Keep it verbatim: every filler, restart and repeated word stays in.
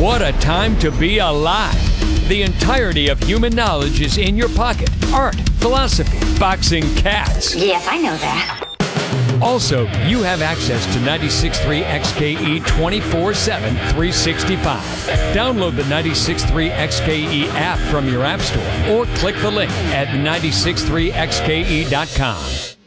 What a time to be alive! The entirety of human knowledge is in your pocket. Art, philosophy, boxing, cats. Yes, I know that. Also, you have access to ninety-six point three X K E twenty-four seven, three sixty-five. Download the ninety-six point three X K E app from your app store or click the link at nine six three X K E dot com.